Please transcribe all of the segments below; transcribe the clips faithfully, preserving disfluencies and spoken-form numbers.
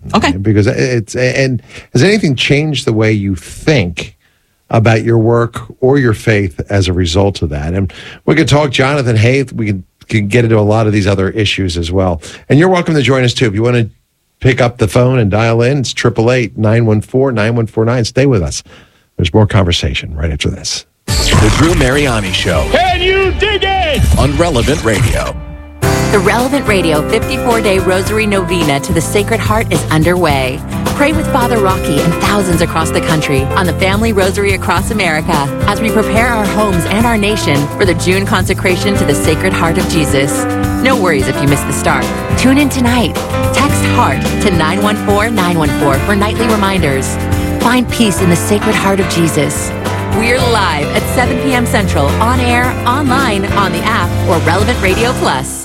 Okay. Because it's, and has anything changed the way you think about your work or your faith as a result of that? And we can talk Jonathan Haidt. We can, can get into a lot of these other issues as well. And you're welcome to join us too. If you want to pick up the phone and dial in, it's eight eight eight, nine one four, nine one four nine. Stay with us. There's more conversation right after this. The Drew Mariani Show. Can you dig it? On Relevant Radio. The Relevant Radio fifty-four day Rosary Novena to the Sacred Heart is underway. Pray with Father Rocky and thousands across the country on the Family Rosary across America as we prepare our homes and our nation for the June consecration to the Sacred Heart of Jesus. No worries if you miss the start. Tune in tonight. Text HEART to nine one four nine one four for nightly reminders. Find peace in the Sacred Heart of Jesus. We're live at seven p.m. Central, on air, online, on the app, or Relevant Radio Plus.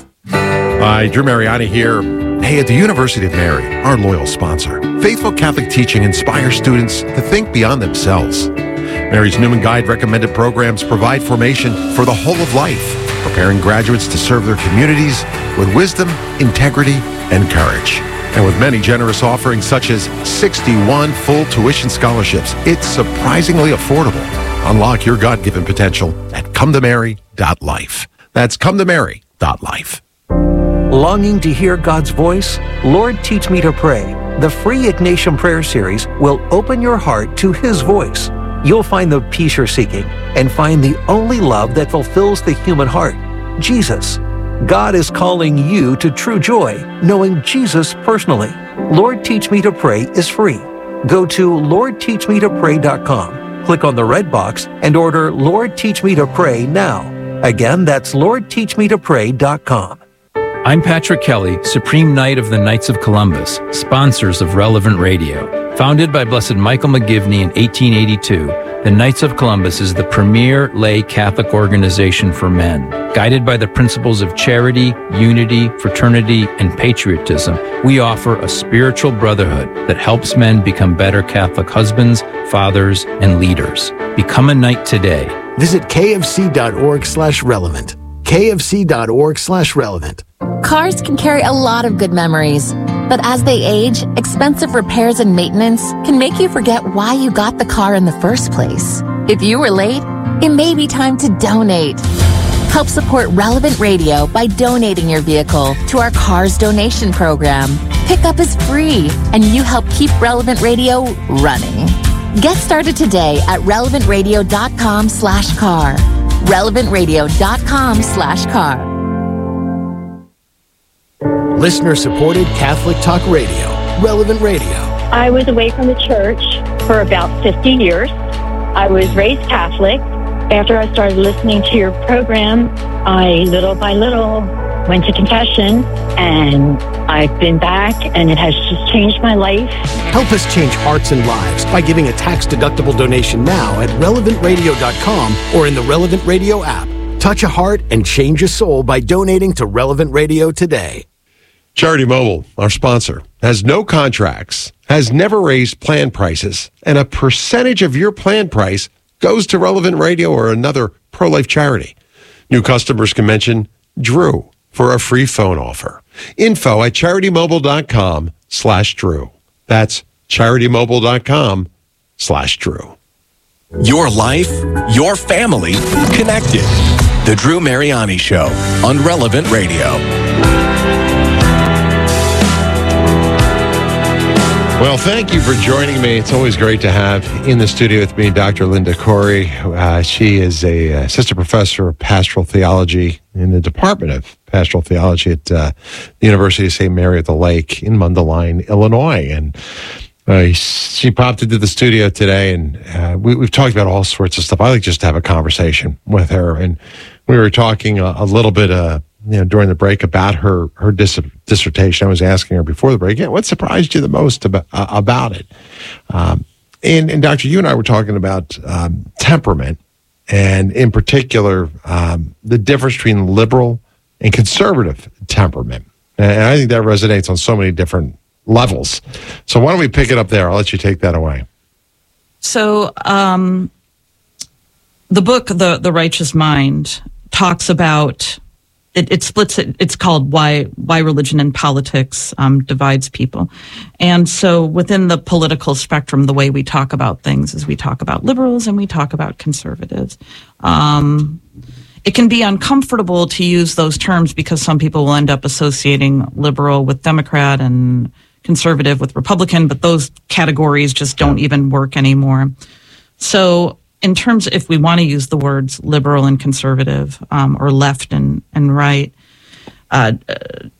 Hi, Drew Mariani here. Hey, at the University of Mary, our loyal sponsor, faithful Catholic teaching inspires students to think beyond themselves. Mary's Newman Guide recommended programs provide formation for the whole of life, preparing graduates to serve their communities with wisdom, integrity, and courage. And with many generous offerings such as sixty-one full tuition scholarships, it's surprisingly affordable. Unlock your God-given potential at come to mary dot life. That's come to mary dot life. Longing to hear God's voice? Lord, Teach Me to Pray. The free Ignatian Prayer Series will open your heart to His voice. You'll find the peace you're seeking and find the only love that fulfills the human heart, Jesus. God is calling you to true joy, knowing Jesus personally. Lord, Teach Me to Pray is free. Go to lord teach me to pray dot com, click on the red box, and order Lord, Teach Me to Pray now. Again, that's lord teach me to pray dot com. I'm Patrick Kelly, Supreme Knight of the Knights of Columbus, sponsors of Relevant Radio. Founded by Blessed Michael McGivney in eighteen eighty-two, the Knights of Columbus is the premier lay Catholic organization for men. Guided by the principles of charity, unity, fraternity, and patriotism, we offer a spiritual brotherhood that helps men become better Catholic husbands, fathers, and leaders. Become a knight today. Visit kfc.org slash relevant. kfc.org slash relevant. Cars can carry a lot of good memories, but as they age, expensive repairs and maintenance can make you forget why you got the car in the first place. If you were late, it may be time to donate. Help support Relevant Radio by donating your vehicle to our Cars Donation Program. Pickup is free, and you help keep Relevant Radio running. Get started today at relevant radio dot com slash car. relevant radio dot com slash car. Listener-supported Catholic Talk Radio, Relevant Radio. I was away from the church for about fifty years. I was raised Catholic. After I started listening to your program, I, little by little, went to confession, and I've been back, and it has just changed my life. Help us change hearts and lives by giving a tax-deductible donation now at relevant radio dot com or in the Relevant Radio app. Touch a heart and change a soul by donating to Relevant Radio today. Charity Mobile, our sponsor, has no contracts, has never raised plan prices, and a percentage of your plan price goes to Relevant Radio or another pro-life charity. New customers can mention Drew for a free phone offer. Info at charitymobile.com slash Drew. That's charitymobile.com slash Drew. Your life, your family, connected. The Drew Mariani Show on Relevant Radio. Well, thank you for joining me. It's always great to have in the studio with me Doctor Linda Corey. Uh, she is a assistant professor of pastoral theology in the Department of Pastoral Theology at uh, the University of Saint Mary at the Lake in Mundelein, Illinois. And uh, she popped into the studio today, and uh, we, we've talked about all sorts of stuff. I like just to have a conversation with her. And we were talking a, a little bit uh, you know, during the break about her her dis- dissertation. I was asking her before the break, yeah, what surprised you the most about uh, about it? Um, and, and Doctor, you and I were talking about um, temperament, and in particular, um, the difference between liberal and conservative temperament. And I think that resonates on so many different levels. So why don't we pick it up there? I'll let you take that away. So um, the book, the the Righteous Mind, talks about it, it splits it. It's called why why religion and politics um, divides people. And so within the political spectrum, the way we talk about things is we talk about liberals and we talk about conservatives. Um, it can be uncomfortable to use those terms because some people will end up associating liberal with Democrat and conservative with Republican, but those categories just don't even work anymore. So in terms, if we want to use the words liberal and conservative, um, or left and, and right, uh, uh,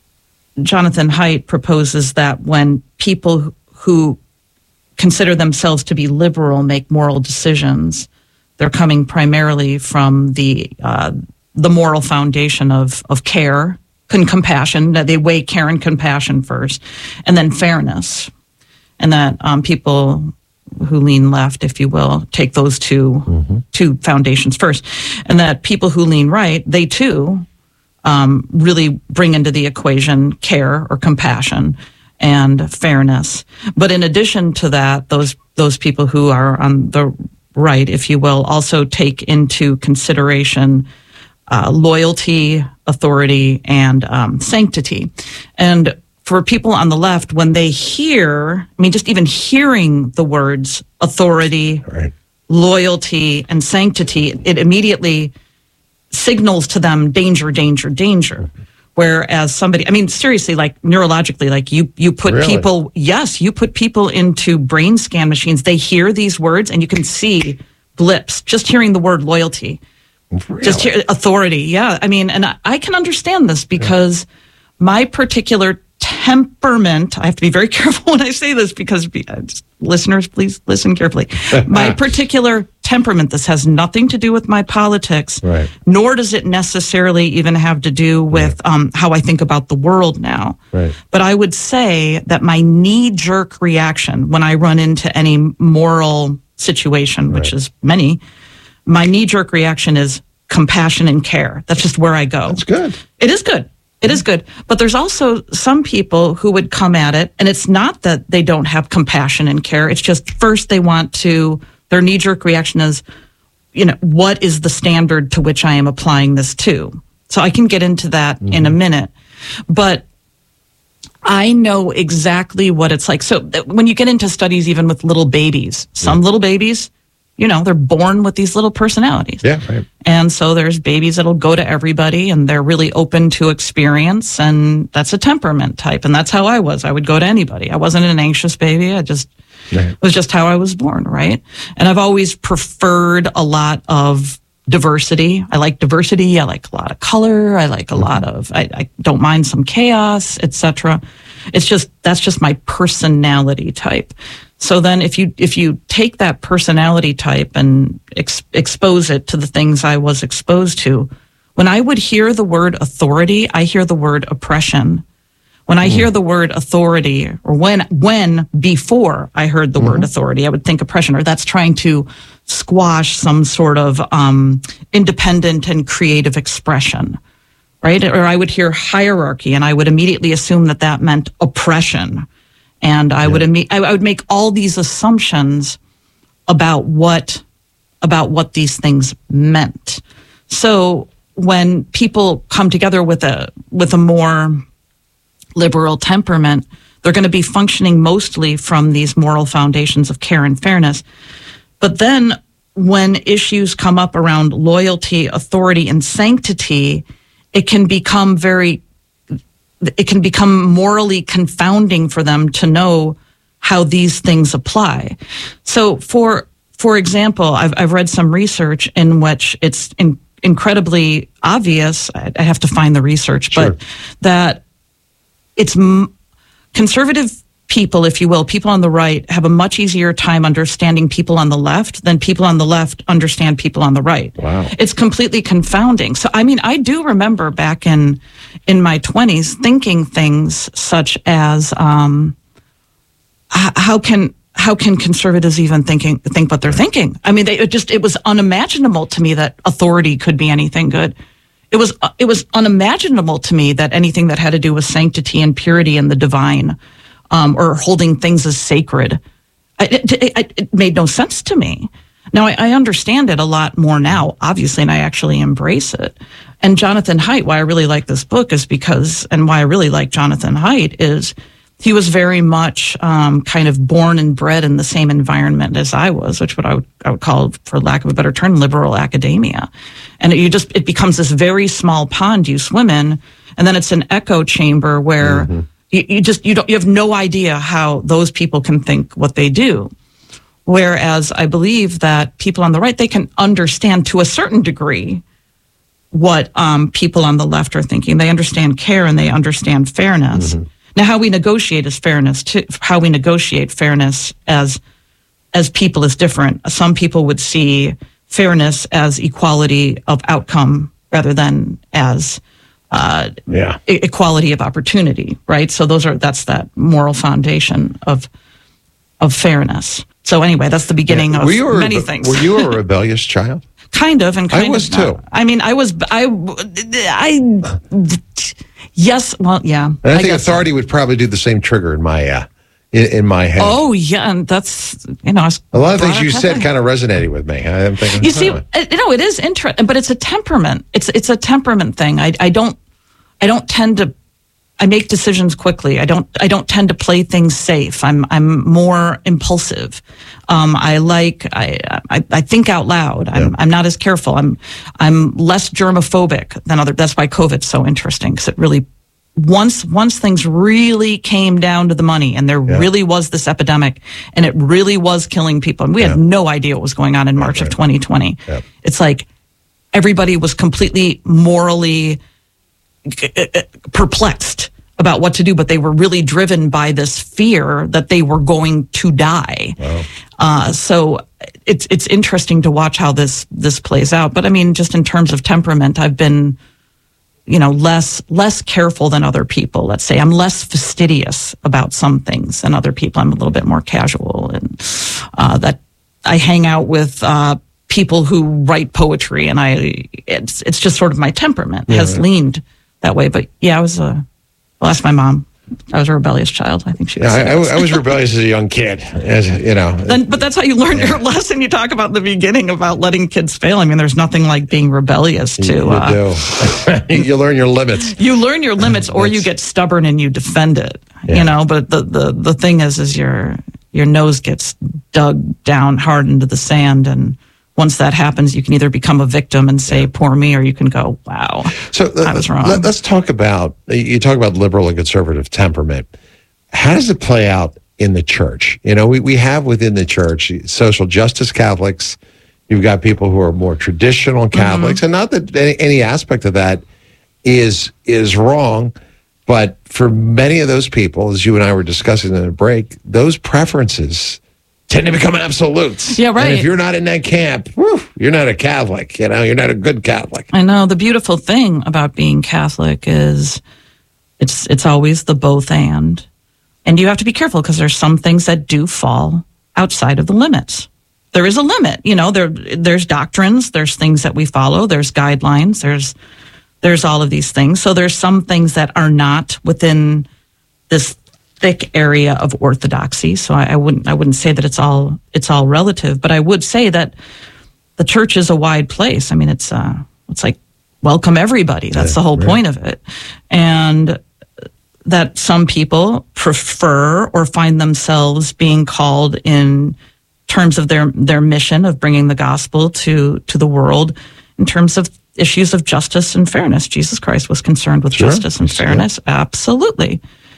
Jonathan Haidt proposes that when people who consider themselves to be liberal make moral decisions, they're coming primarily from the uh, the moral foundation of, of care and compassion, that they weigh care and compassion first, and then fairness. And that um, people who lean left, if you will, take those two mm-hmm. two foundations first. And that people who lean right, they too um, really bring into the equation care or compassion and fairness. But in addition to that, those those people who are on the right, if you will, also take into consideration uh, loyalty, authority, and um, sanctity. And for people on the left, when they hear, I mean, just even hearing the words authority, right. loyalty, and sanctity, it immediately signals to them danger, danger, danger. Whereas somebody, I mean, seriously, like neurologically, like you, you put Really? people, yes, you put people into brain scan machines. They hear these words and you can see blips just hearing the word loyalty, Really? just hear authority. Yeah. I mean, and I, I can understand this because yeah. my particular temperament, I have to be very careful when I say this because uh, just, listeners, please listen carefully. My particular temperament, this has nothing to do with my politics, right. nor does it necessarily even have to do with right. um, how I think about the world now. Right. But I would say that my knee-jerk reaction when I run into any moral situation, which right. is many, my knee-jerk reaction is compassion and care. That's just where I go. That's good. It is good. It is good. But there's also some people who would come at it, and it's not that they don't have compassion and care. It's just first they want to, their knee-jerk reaction is, you know, what is the standard to which I am applying this to? So I can get into that mm-hmm. in a minute. But I know exactly what it's like. So when you get into studies even with little babies, some yeah. little babies, you know, they're born with these little personalities. Yeah, right. And so there's babies that'll go to everybody and they're really open to experience, and that's a temperament type. And that's how I was. I would go to anybody. I wasn't an anxious baby. I just, right. it was just how I was born, right? And I've always preferred a lot of diversity. I like diversity. I like a lot of color. I like a lot of, I, I don't mind some chaos, et cetera. It's just, that's just my personality type. So then if you if you take that personality type and ex- expose it to the things I was exposed to, when I would hear the word authority, I hear the word oppression. When I mm. hear the word authority, or when when before I heard the mm-hmm. word authority, I would think oppression, or that's trying to squash some sort of um, independent and creative expression, right? Or I would hear hierarchy, and I would immediately assume that that meant oppression. And I yeah. would imme- I would make all these assumptions about what about what these things meant. So when people come together with a with a more liberal temperament, they're going to be functioning mostly from these moral foundations of care and fairness. But then when issues come up around loyalty, authority, and sanctity, it can become very it can become morally confounding for them to know how these things apply. So for for example, I've I've read some research in which it's in, incredibly obvious. I, I have to find the research, sure. but that it's m- conservative people, if you will, people on the right have a much easier time understanding people on the left than people on the left understand people on the right. Wow. It's completely confounding. So, I mean, I do remember back in in my twenties thinking things such as, um, h- how can how can conservatives even thinking think what they're thinking? I mean, they it just it was unimaginable to me that authority could be anything good. It was it was unimaginable to me that anything that had to do with sanctity and purity and the divine, Um, or holding things as sacred. It, it, it, it made no sense to me. Now, I, I understand it a lot more now, obviously, and I actually embrace it. And Jonathan Haidt, why I really like this book is because, and why I really like Jonathan Haidt is he was very much um, kind of born and bred in the same environment as I was, which what I would, I would call, for lack of a better term, liberal academia. And it, you just, it becomes this very small pond you swim in, and then it's an echo chamber where mm-hmm. you, you just, you don't, you have no idea how those people can think what they do. Whereas I believe that people on the right, they can understand to a certain degree what um, people on the left are thinking. They understand care and they understand fairness. Mm-hmm. Now, how we negotiate is fairness too. How we negotiate fairness as as people is different. Some people would see fairness as equality of outcome rather than as uh, yeah. e- equality of opportunity, right? So those are that's that moral foundation of of fairness. So anyway, that's the beginning yeah. of you many a, things. Were you a rebellious child? Kind of, and kind I was of not. too. I mean, I was, I, I, yes, well, yeah. And I, I think authority so. would probably do the same trigger in my, uh, in, in my head. Oh yeah, and that's you know, I was a lot of things you said kind of resonated with me. I'm thinking, you see, oh. you know, it is interesting, but it's a temperament. It's it's a temperament thing. I I don't I don't tend to. I make decisions quickly. I don't. I don't tend to play things safe. I'm. I'm more impulsive. Um, I like. I, I. I think out loud. I'm. Yeah. I'm not as careful. I'm. I'm less germophobic than other. That's why COVID's so interesting because it really. Once. Once things really came down to the money, and there yeah. really was this epidemic, and it really was killing people, and we yeah. had no idea what was going on in March right. of twenty twenty. Yeah. It's like everybody was completely morally perplexed about what to do, but they were really driven by this fear that they were going to die. Wow. Uh, so it's it's interesting to watch how this this plays out. But I mean, just in terms of temperament, I've been, you know, less less careful than other people. Let's say I'm less fastidious about some things than other people. I'm a little bit more casual, and uh, that I hang out with uh, people who write poetry, and I it's it's just sort of my temperament yeah, has right. leaned that way. But yeah, I was a, well, ask my mom. I was a rebellious child. I think she was. Yeah, I, I was rebellious as a young kid, as you know. Then, but that's how you learn yeah. your lesson. You talk about the beginning about letting kids fail. I mean, there's nothing like being rebellious to. You, you uh, do. You learn your limits. You learn your limits, or you get stubborn and you defend it. Yeah. You know, but the, the, the thing is, is your your nose gets dug down hard into the sand, and once that happens, you can either become a victim and say, poor me, or you can go, wow, so uh, I was wrong. Let, let's talk about, you talk about liberal and conservative temperament. How does it play out in the church? You know, we, we have within the church social justice Catholics. You've got people who are more traditional Catholics. Mm-hmm. And not that any, any aspect of that is is wrong, but for many of those people, as you and I were discussing in a break, those preferences tend to become absolutes. Yeah, right. And if you're not in that camp, whew, you're not a Catholic. You know, you're not a good Catholic. I know. The beautiful thing about being Catholic is it's it's always the both and. And you have to be careful because there's some things that do fall outside of the limits. There is a limit. You know, there there's doctrines, there's things that we follow, there's guidelines, there's there's all of these things. So there's some things that are not within this thick area of orthodoxy. So I, I wouldn't I wouldn't say that it's all it's all relative, but I would say that the church is a wide place. I mean, it's uh it's like welcome everybody. That's yeah, the whole right. point of it. And that some people prefer or find themselves being called in terms of their their mission of bringing the gospel to to the world in terms of issues of justice and fairness. Jesus Christ was concerned with sure. justice and fairness. Yeah. Absolutely.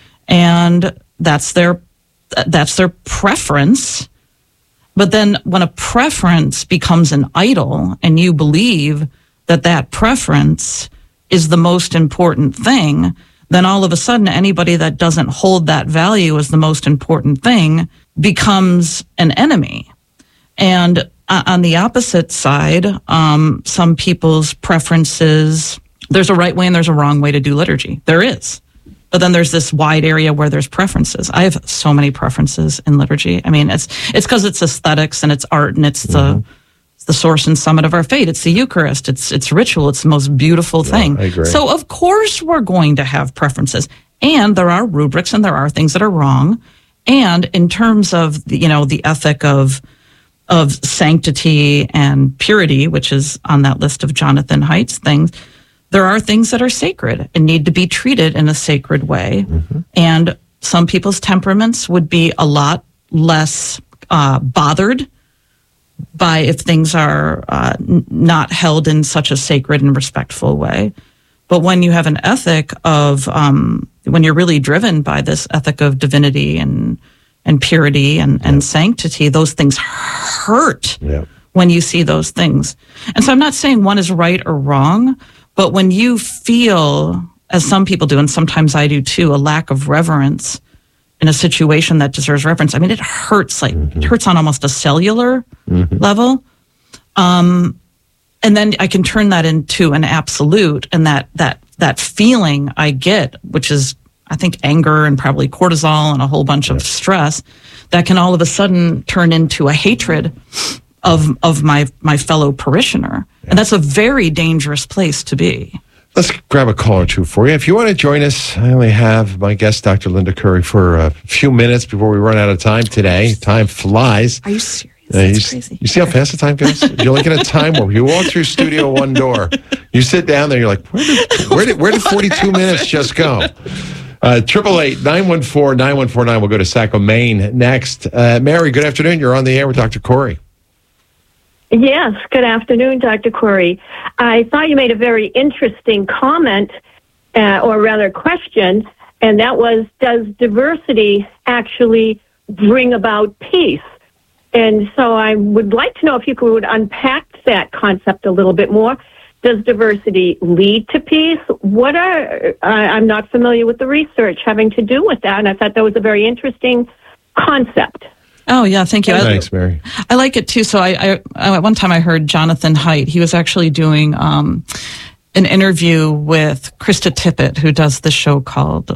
And that's their that's their preference. But then when a preference becomes an idol and you believe that that preference is the most important thing, then all of a sudden anybody that doesn't hold that value as the most important thing becomes an enemy. And uh, on the opposite side, um, some people's preferences, there's a right way and there's a wrong way to do liturgy. There is. But then there's this wide area where there's preferences. I have so many preferences in liturgy. I mean, it's it's because it's aesthetics and it's art and it's mm-hmm. the it's the source and summit of our faith. It's the Eucharist. It's it's ritual. It's the most beautiful thing. Yeah, I agree. So of course we're going to have preferences, and there are rubrics and there are things that are wrong. And in terms of the, you know the ethic of of sanctity and purity, which is on that list of Jonathan Haidt's things, there are things that are sacred and need to be treated in a sacred way. Mm-hmm. And some people's temperaments would be a lot less uh, bothered by if things are uh, n- not held in such a sacred and respectful way. But when you have an ethic of, um, when you're really driven by this ethic of divinity and and purity and, and sanctity, those things hurt yeah. when you see those things. And so I'm not saying one is right or wrong, but when you feel, as some people do, and sometimes I do too, a lack of reverence in a situation that deserves reverence, I mean, it hurts, like, mm-hmm. it hurts on almost a cellular mm-hmm. level. Um, and then I can turn that into an absolute, and that, that, that feeling I get, which is, I think, anger and probably cortisol and a whole bunch of stress, that can all of a sudden turn into a hatred of of my my fellow parishioner. Yeah. And that's a very dangerous place to be. Let's grab a call or two for you. If you want to join us, I only have my guest, Doctor Linda Curry, for a few minutes before we run out of time today. Time flies. Are you serious? Uh, That's you, crazy. You see how fast the time goes? You're looking at a time where you walk through Studio One door, you sit down there, you're like, where did, where did, where did forty-two minutes just go? Triple eight nine one four nine one four nine. We'll go to Saco, Maine next. Uh, Mary, good afternoon. You're on the air with Doctor Corey. Yes, good afternoon, Doctor Corey. I thought you made a very interesting comment, uh, or rather question, and that was, does diversity actually bring about peace? And so I would like to know if you could unpack that concept a little bit more. Does diversity lead to peace? What are, I, I'm not familiar with the research having to do with that, and I thought that was a very interesting concept. Oh, yeah, thank you. Thanks, I, Mary. I like it, too. So I, I, one time I heard Jonathan Haidt. He was actually doing um, an interview with Krista Tippett, who does this show called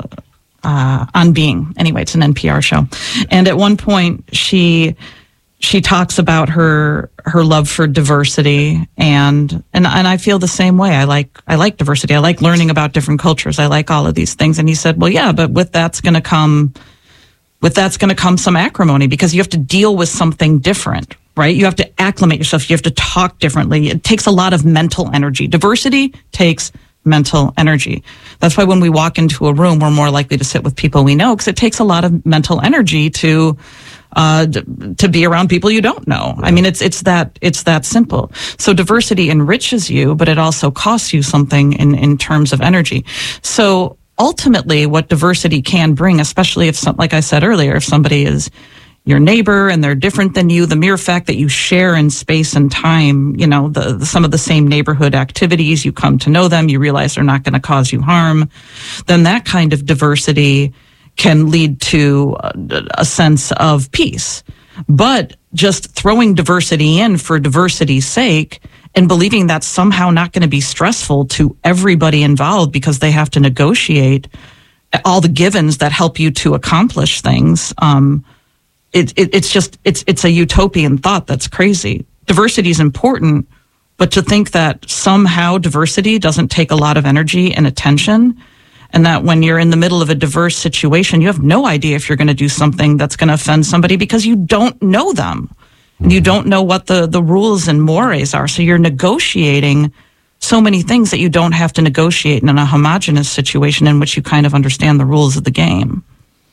uh, On Being. Anyway, it's an N P R show. And at one point, she... She talks about her her love for diversity, and and and I feel the same way. I like I like diversity. I like learning about different cultures. I like all of these things. And he said, "Well, yeah, but with that's going to come, with that's going to come some acrimony, because you have to deal with something different, right? You have to acclimate yourself. You have to talk differently. It takes a lot of mental energy. Diversity takes mental energy. That's why when we walk into a room, we're more likely to sit with people we know, because it takes a lot of mental energy to." Uh, to be around people you don't know. I mean, it's it's that it's that simple. So diversity enriches you, but it also costs you something in, in terms of energy. So ultimately, what diversity can bring, especially if, some, like I said earlier, if somebody is your neighbor and they're different than you, the mere fact that you share in space and time, you know, the, the some of the same neighborhood activities, you come to know them, you realize they're not going to cause you harm, then that kind of diversity can lead to a sense of peace. But just throwing diversity in for diversity's sake and believing that's somehow not going to be stressful to everybody involved because they have to negotiate all the givens that help you to accomplish things, um, it, it, it's just, it's, it's a utopian thought that's crazy. Diversity is important, but to think that somehow diversity doesn't take a lot of energy and attention, and that when you're in the middle of a diverse situation, you have no idea if you're going to do something that's going to offend somebody because you don't know them. And you don't know what the, the rules and mores are. So you're negotiating so many things that you don't have to negotiate in a homogenous situation in which you kind of understand the rules of the game.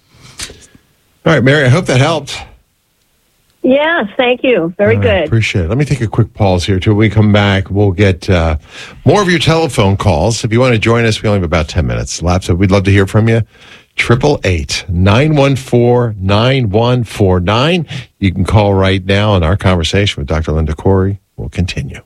All right, Mary, I hope that helped. Yes, thank you. Very uh, good. Appreciate it. Let me take a quick pause here. Till we come back, we'll get uh, more of your telephone calls. If you want to join us, we only have about ten minutes left, so we'd love to hear from you. Triple eight nine one four nine one four nine. You can call right now, and our conversation with Doctor Linda Corey will continue.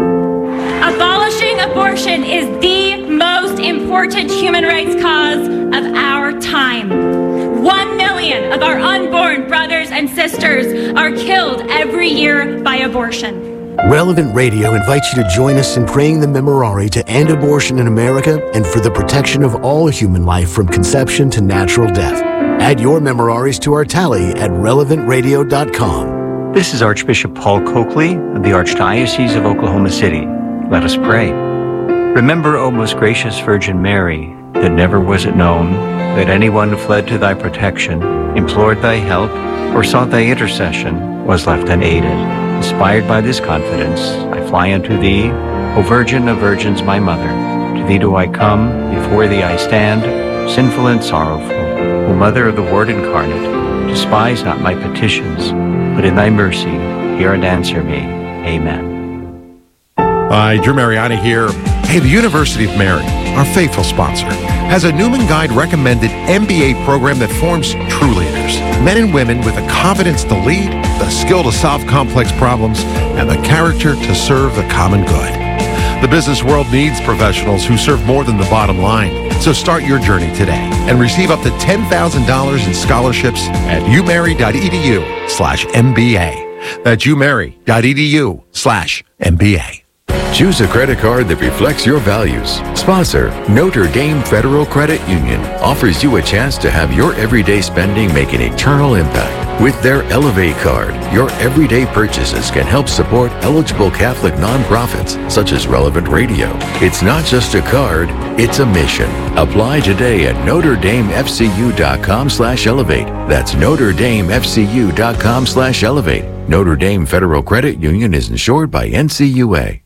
Abolishing abortion is the most important human rights cause of our time. One million of our unborn brothers and sisters are killed every year by abortion. Relevant Radio invites you to join us in praying the Memorare to end abortion in America and for the protection of all human life from conception to natural death. Add your Memoraries to our tally at relevant radio dot com. This is Archbishop Paul Coakley of the Archdiocese of Oklahoma City. Let us pray. Remember, O most gracious Virgin Mary, that never was it known that anyone fled to thy protection, implored thy help, or sought thy intercession, was left unaided. Inspired by this confidence, I fly unto thee, O Virgin of Virgins, my mother. To thee do I come, before thee I stand, sinful and sorrowful. O Mother of the Word incarnate, despise not my petitions, but in thy mercy hear and answer me. Amen. Hi, Drew Mariani here. Hey, the University of Mary, our faithful sponsor, has a Newman Guide recommended M B A program that forms true leaders. Men and women with the confidence to lead, the skill to solve complex problems, and the character to serve the common good. The business world needs professionals who serve more than the bottom line. So start your journey today and receive up to ten thousand dollars in scholarships at umary.edu slash MBA. That's umary.edu slash MBA. Choose a credit card that reflects your values. Sponsor, Notre Dame Federal Credit Union offers you a chance to have your everyday spending make an eternal impact. With their Elevate card, your everyday purchases can help support eligible Catholic nonprofits such as Relevant Radio. It's not just a card, it's a mission. Apply today at NotreDameFCU.com slash Elevate. That's NotreDameFCU.com slash Elevate. Notre Dame Federal Credit Union is insured by N C U A.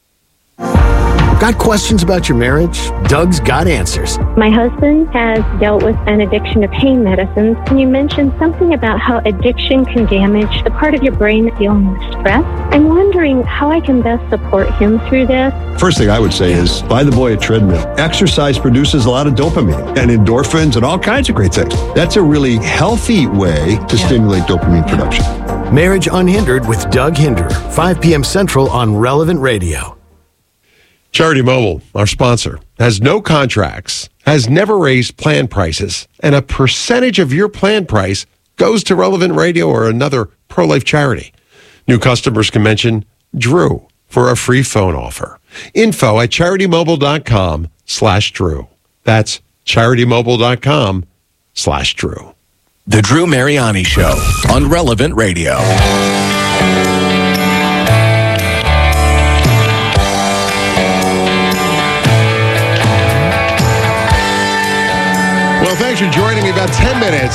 Got questions about your marriage? Doug's got answers. My husband has dealt with an addiction to pain medicines, and you mentioned something about how addiction can damage the part of your brain that's dealing with stress. I'm wondering how I can best support him through this. First thing I would say is buy the boy a treadmill. Exercise produces a lot of dopamine and endorphins and all kinds of great things. That's a really healthy way to yeah. stimulate dopamine production. Marriage Unhindered with Doug Hinderer, five p.m. Central on Relevant Radio. Charity Mobile, our sponsor, has no contracts, has never raised plan prices, and a percentage of your plan price goes to Relevant Radio or another pro-life charity. New customers can mention Drew for a free phone offer. Info at CharityMobile.com slash Drew. That's CharityMobile.com slash Drew. The Drew Mariani Show on Relevant Radio. Well, thanks for joining me. About ten minutes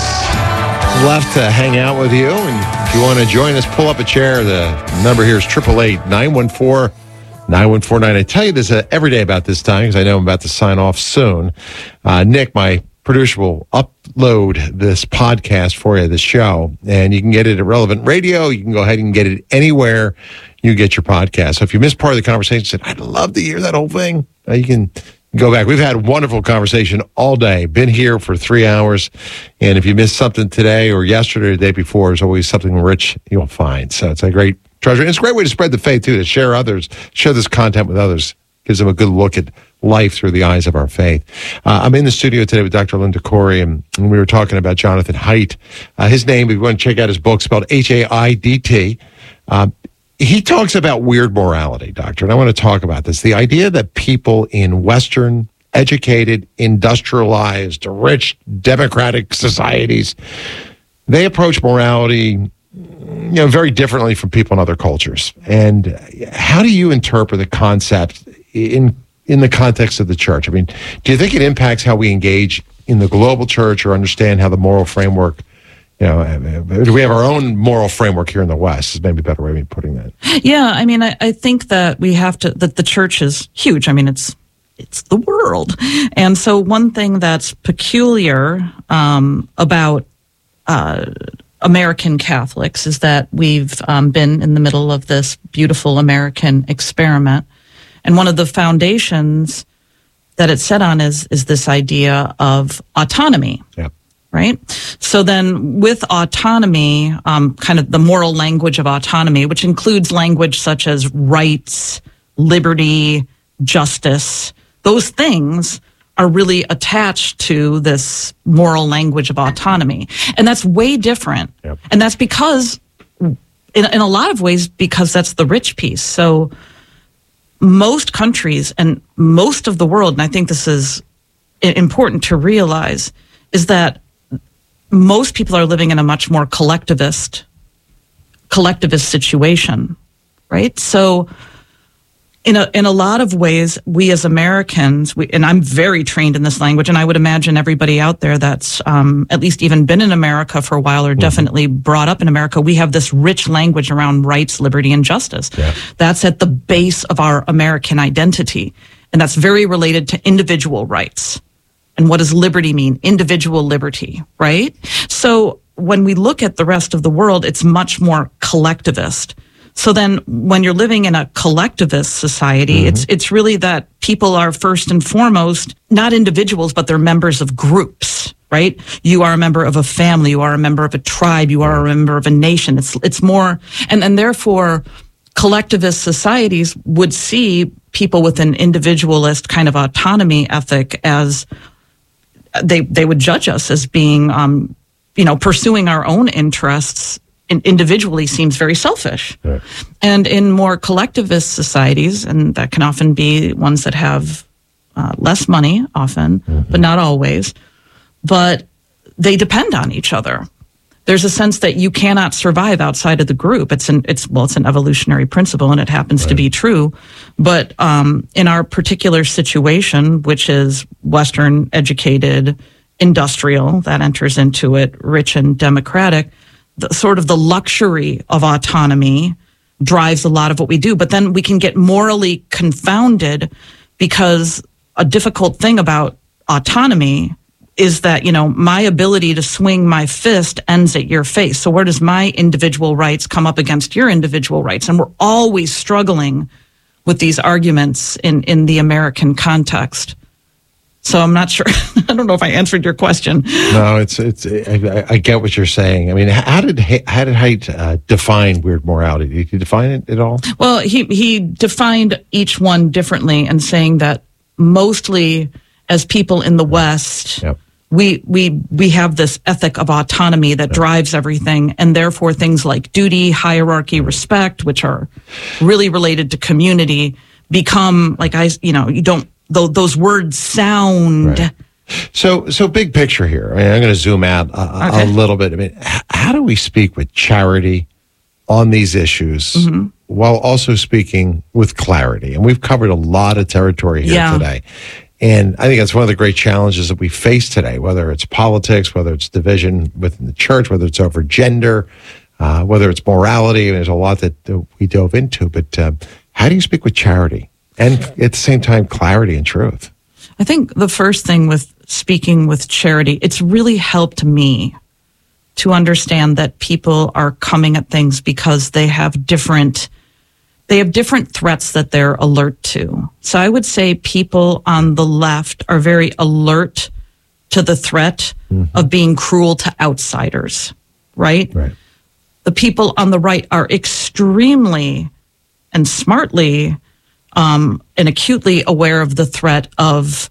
left to hang out with you. And if you want to join us, pull up a chair. The number here is eight eight eight, nine one four, nine one four nine. I tell you this uh, every day about this time because I know I'm about to sign off soon. Uh, Nick, my producer, will upload this podcast for you, this show, and you can get it at Relevant Radio. You can go ahead and get it anywhere you get your podcast. So if you missed part of the conversation, said, I'd love to hear that whole thing, uh, you can go back. We've had a wonderful conversation all day. Been here for three hours. And if you missed something today or yesterday or the day before, there's always something rich you'll find. So it's a great treasure. And it's a great way to spread the faith, too, to share others, share this content with others. Gives them a good look at life through the eyes of our faith. Uh, I'm in the studio today with Doctor Linda Corey, and, and we were talking about Jonathan Haidt. Uh, his name, if you want to check out his book, spelled H A I D T. Uh, He talks about weird morality, doctor, and I want to talk about this. The idea that people in Western, educated, industrialized, rich, democratic societies, they approach morality, you know, very differently from people in other cultures. And how do you interpret the concept in in the context of the church? I mean, do you think it impacts how we engage in the global church or understand how the moral framework, you know, do we have our own moral framework here in the West? Is maybe a better way of putting that. Yeah, I mean, I, I think that we have to, that the church is huge. I mean, it's it's the world. And so one thing that's peculiar um, about uh, American Catholics is that we've um, been in the middle of this beautiful American experiment. And one of the foundations that it's set on is is this idea of autonomy. Yeah. Right? So then with autonomy, um, kind of the moral language of autonomy, which includes language such as rights, liberty, justice, those things are really attached to this moral language of autonomy. And that's way different. Yep. And that's because, in, in a lot of ways, because that's the rich piece. So most countries and most of the world, and I think this is important to realize, is that most people are living in a much more collectivist, collectivist situation, right? So In a in a lot of ways, we as Americans, we, and I'm very trained in this language, and I would imagine everybody out there that's um, at least even been in America for a while or mm-hmm. definitely brought up in America, we have this rich language around rights, liberty, and justice. Yeah. That's at the base of our American identity, and that's very related to individual rights. And what does liberty mean? Individual liberty, right? So when we look at the rest of the world, it's much more collectivist. So then when you're living in a collectivist society, mm-hmm. it's it's really that people are first and foremost not individuals, but they're members of groups, right? You are a member of a family, you are a member of a tribe, you are a member of a nation. It's it's more, and, and therefore collectivist societies would see people with an individualist kind of autonomy ethic as they they would judge us as being, um, you know, pursuing our own interests individually seems very selfish. Right. And in more collectivist societies, and that can often be ones that have uh, less money often, mm-hmm. but not always, but they depend on each other. There's a sense that you cannot survive outside of the group. It's an, it's, well, it's an evolutionary principle and it happens right. to be true. But um, in our particular situation, which is Western educated, industrial, that enters into it, rich and democratic, the, sort of the luxury of autonomy drives a lot of what we do. But then we can get morally confounded because a difficult thing about autonomy is that, you know, my ability to swing my fist ends at your face. So where does my individual rights come up against your individual rights? And we're always struggling with these arguments in, in the American context. So I'm not sure. I don't know if I answered your question. No, it's it's. I, I get what you're saying. I mean, how did how did Haidt uh, define weird morality? Did he define it at all? Well, he he defined each one differently, and saying that mostly as people in the West, yep. we we we have this ethic of autonomy that yep. drives everything, and therefore things like duty, hierarchy, respect, which are really related to community, become like I you know you don't. Those words sound. Right. So, so big picture here. I mean, I'm going to zoom out a, okay. a little bit. I mean, how do we speak with charity on these issues mm-hmm. while also speaking with clarity? And we've covered a lot of territory here yeah. today. And I think that's one of the great challenges that we face today, whether it's politics, whether it's division within the church, whether it's over gender, uh, whether it's morality. I mean, there's a lot that uh, we dove into. But uh, how do you speak with charity? And at the same time, clarity and truth. I think the first thing with speaking with charity, it's really helped me to understand that people are coming at things because they have different, they have different threats that they're alert to. So I would say people on the left are very alert to the threat mm-hmm. of being cruel to outsiders, right? Right. The people on the right are extremely and smartly Um, and acutely aware of the threat of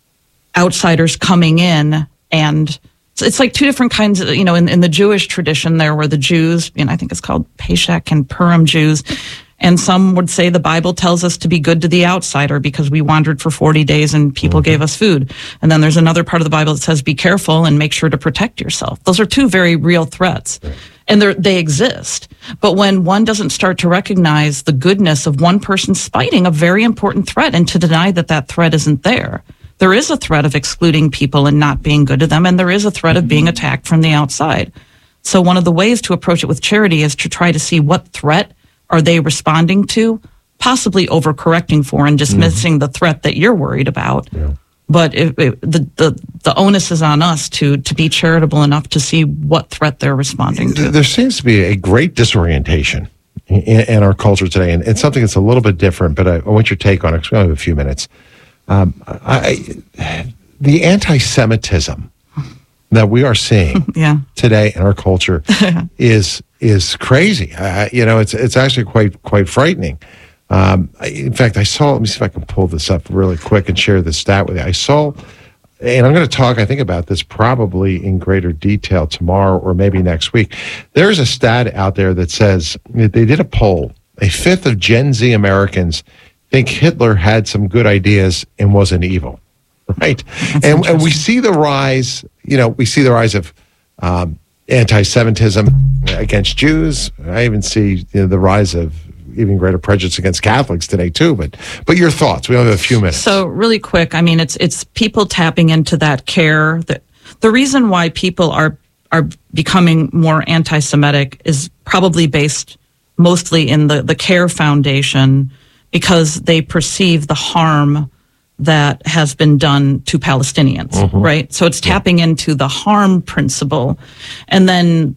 outsiders coming in. And it's like two different kinds of, you know, in, in the Jewish tradition, there were the Jews, and I think it's called Pesach and Purim Jews. And some would say the Bible tells us to be good to the outsider because we wandered for forty days and people mm-hmm. gave us food. And then there's another part of the Bible that says be careful and make sure to protect yourself. Those are two very real threats. Right. And they exist. But when one doesn't start to recognize the goodness of one person fighting a very important threat and to deny that that threat isn't there, there is a threat of excluding people and not being good to them, and there is a threat of being attacked from the outside. So one of the ways to approach it with charity is to try to see what threat are they responding to, possibly overcorrecting for and dismissing mm-hmm. the threat that you're worried about. Yeah. But it, it, the, the the onus is on us to to be charitable enough to see what threat they're responding to. There seems to be a great disorientation in, in our culture today, and it's something that's a little bit different, but I, I want your take on it because we only have a few minutes. Um, I, the anti-Semitism that we are seeing yeah. today in our culture is is crazy. Uh, you know, it's it's actually quite quite frightening. Um, in fact, I saw, let me see if I can pull this up really quick and share this stat with you. I saw, and I'm going to talk, I think, about this probably in greater detail tomorrow or maybe next week. There's a stat out there that says, they did a poll. A fifth of Gen Z Americans think Hitler had some good ideas and wasn't evil, right? And, and we see the rise, you know, we see the rise of um, anti-Semitism against Jews. I even see you know, the rise of even greater prejudice against Catholics today too. But but your thoughts? We only have a few minutes. So really quick, I mean, it's it's people tapping into that care. The, the reason why people are are becoming more anti-Semitic is probably based mostly in the, the CARE Foundation, because they perceive the harm that has been done to Palestinians, mm-hmm. right? So it's tapping yeah. into the harm principle. And then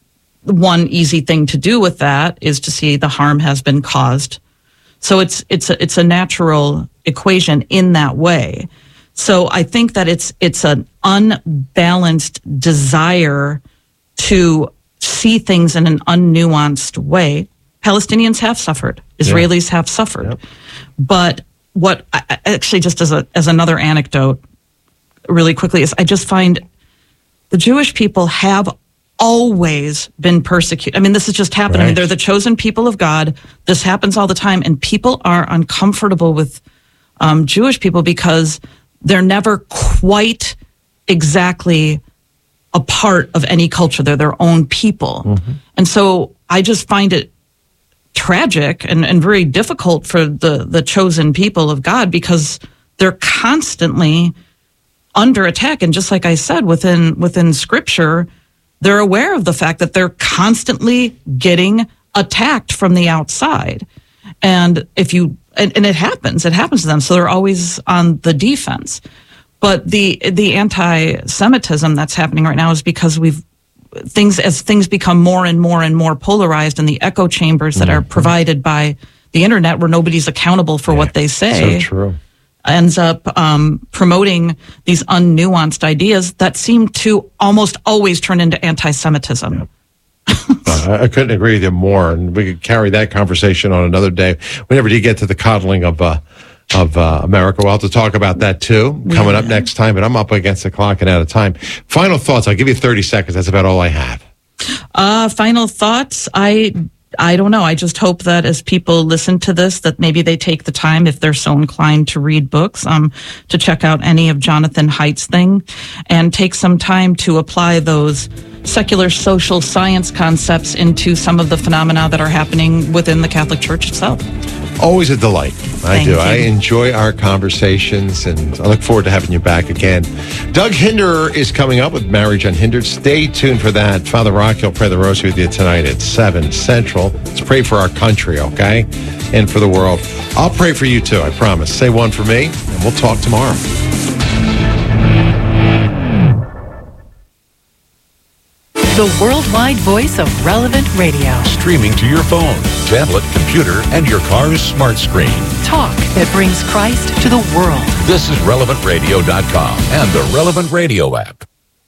one easy thing to do with that is to see the harm has been caused. So it's it's a, it's a natural equation in that way. So I think that it's it's an unbalanced desire to see things in an unnuanced way. Palestinians have suffered. Israelis yeah. have suffered. Yep. But what I, actually, just as a as another anecdote, really quickly, is I just find the Jewish people have always been persecuted. I mean, this has just happened. Right. I mean, they're the chosen people of God. This happens all the time, and people are uncomfortable with um, Jewish people because they're never quite exactly a part of any culture. They're their own people. Mm-hmm. And so I just find it tragic and, and very difficult for the, the chosen people of God, because they're constantly under attack. And just like I said, within within Scripture, they're aware of the fact that they're constantly getting attacked from the outside. And if you and, and it happens, it happens to them. So they're always on the defense. But the the anti-Semitism that's happening right now is because we've things as things become more and more and more polarized, and the echo chambers that mm-hmm. are provided by the internet, where nobody's accountable for yeah, what they say, so true. ends up um, promoting these unnuanced ideas that seem to almost always turn into anti-Semitism. Yeah. uh, I couldn't agree with you more, and we could carry that conversation on another day. We never did get to the coddling of uh, of uh, America. We'll have to talk about that too coming yeah. up next time, but I'm up against the clock and out of time. Final thoughts. I'll give you thirty seconds. That's about all I have. Uh, final thoughts. I I don't know. I just hope that as people listen to this, that maybe they take the time, if they're so inclined to read books, um, to check out any of Jonathan Haidt's thing, and take some time to apply those secular social science concepts into some of the phenomena that are happening within the Catholic Church itself. Always a delight. I Thank do. you. I enjoy our conversations, and I look forward to having you back again. Doug Hinderer is coming up with Marriage Unhindered. Stay tuned for that. Father Rocky will pray the rosary with you tonight at seven Central. Let's pray for our country, okay? And for the world. I'll pray for you too, I promise. Say one for me, and we'll talk tomorrow. The worldwide voice of Relevant Radio. Streaming to your phone, tablet, computer, and your car's smart screen. Talk that brings Christ to the world. This is relevant radio dot com and the Relevant Radio app.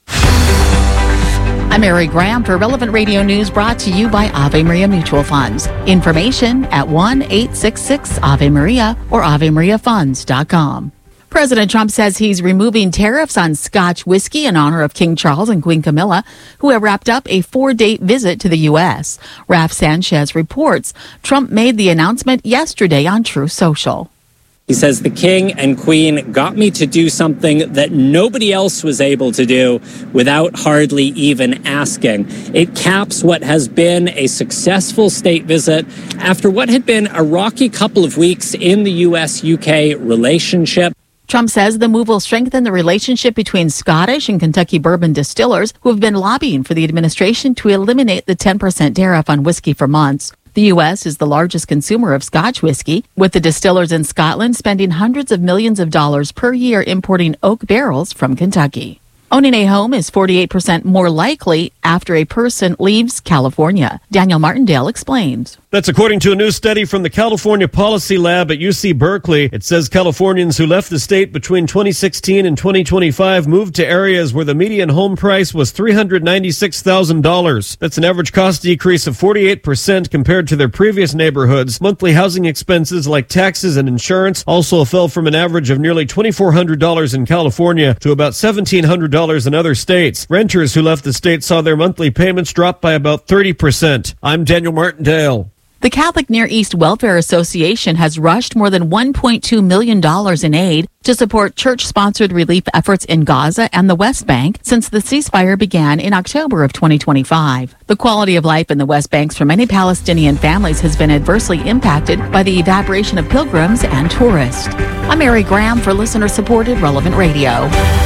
I'm Mary Graham for Relevant Radio News, brought to you by Ave Maria Mutual Funds. Information at one eight six six Ave Maria or ave maria funds dot com. President Trump says he's removing tariffs on Scotch whiskey in honor of King Charles and Queen Camilla, who have wrapped up a four-day visit to the U S. Raf Sanchez reports Trump made the announcement yesterday on True Social. He says the king and queen got me to do something that nobody else was able to do without hardly even asking. It caps what has been a successful state visit after what had been a rocky couple of weeks in the U S U K relationship. Trump says the move will strengthen the relationship between Scottish and Kentucky bourbon distillers, who have been lobbying for the administration to eliminate the ten percent tariff on whiskey for months. The U S is the largest consumer of Scotch whiskey, with the distillers in Scotland spending hundreds of millions of dollars per year importing oak barrels from Kentucky. Owning a home is forty-eight percent more likely after a person leaves California. Daniel Martindale explains. That's according to a new study from the California Policy Lab at U C Berkeley. It says Californians who left the state between twenty sixteen and twenty twenty-five moved to areas where the median home price was three hundred ninety-six thousand dollars. That's an average cost decrease of forty-eight percent compared to their previous neighborhoods. Monthly housing expenses like taxes and insurance also fell from an average of nearly twenty-four hundred dollars in California to about seventeen hundred dollars in other states. Renters who left the state saw their monthly payments drop by about thirty percent. I'm Daniel Martindale. The Catholic Near East Welfare Association has rushed more than one point two million dollars in aid to support church-sponsored relief efforts in Gaza and the West Bank since the ceasefire began in October of twenty twenty-five. The quality of life in the West Bank for many Palestinian families has been adversely impacted by the evaporation of pilgrims and tourists. I'm Mary Graham for listener-supported Relevant Radio.